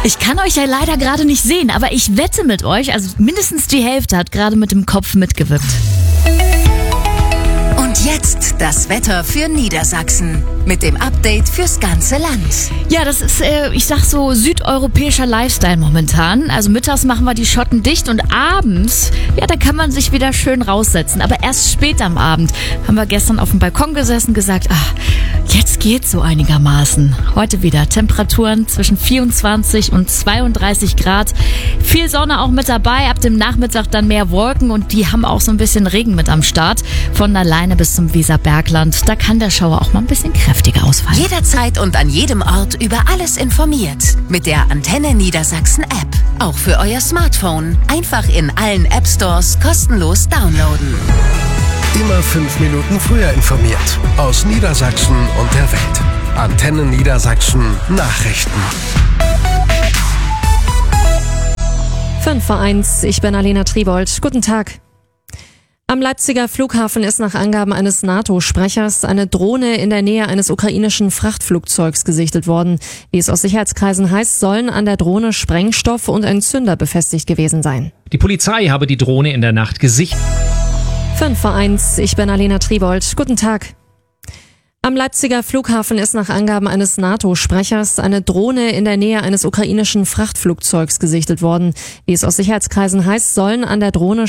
Ich kann euch ja leider gerade nicht sehen, aber ich wette mit euch, also mindestens die Hälfte hat gerade mit dem Kopf mitgewippt. Und jetzt das Wetter für Niedersachsen mit dem Update fürs ganze Land. Ja, das ist, ich sag so, südeuropäischer Lifestyle momentan. Also mittags machen wir die Schotten dicht und abends, ja, da kann man sich wieder schön raussetzen. Aber erst spät am Abend haben wir gestern auf dem Balkon gesessen und gesagt, jetzt geht's so einigermaßen. Heute wieder Temperaturen zwischen 24 und 32 Grad. Viel Sonne auch mit dabei, ab dem Nachmittag dann mehr Wolken und die haben auch so ein bisschen Regen mit am Start. Von der Leine bis zum Weserbergland, da kann der Schauer auch mal ein bisschen kräftiger ausfallen. Jederzeit und an jedem Ort über alles informiert. Mit der Antenne Niedersachsen App. Auch für euer Smartphone. Einfach in allen App Stores kostenlos downloaden. Immer 5 Minuten früher informiert. Aus Niedersachsen und der Welt. Antenne Niedersachsen Nachrichten. 5:01, ich bin Alena Triebold. Guten Tag. Am Leipziger Flughafen ist nach Angaben eines NATO-Sprechers eine Drohne in der Nähe eines ukrainischen Frachtflugzeugs gesichtet worden. Wie es aus Sicherheitskreisen heißt, sollen an der Drohne Sprengstoff und ein Zünder befestigt gewesen sein. Die Polizei habe die Drohne in der Nacht gesichtet. 5:01, ich bin Alena Triebold. Guten Tag. Am Leipziger Flughafen ist nach Angaben eines NATO-Sprechers eine Drohne in der Nähe eines ukrainischen Frachtflugzeugs gesichtet worden. Wie es aus Sicherheitskreisen heißt, sollen an der Drohne